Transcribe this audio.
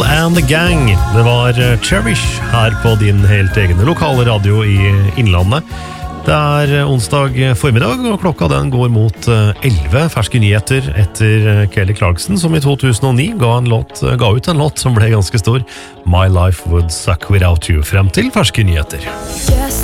Kool and the Gang. Det var Cherish her på din helt egne lokale radio i Innlandet. Det er onsdag formiddag, og klokka den går mot 11. Ferske nyheter etter Kelly Clarkson, som i 2009 ga ut en låt som ble ganske stor. My Life Would Suck Without You, frem til ferske nyheter.